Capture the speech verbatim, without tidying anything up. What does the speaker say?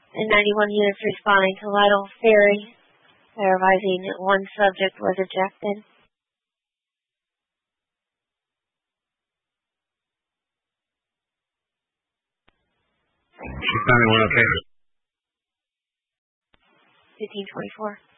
and ninety-one units responding to Lytle Ferry, advising one subject was ejected. She's ninety-one, okay. fifteen twenty-four.